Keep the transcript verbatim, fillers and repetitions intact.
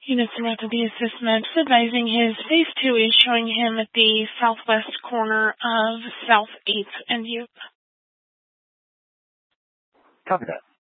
Units interrupted the assessment, advising his phase two is showing him at the southwest corner of South eighth and Youth. Copy that.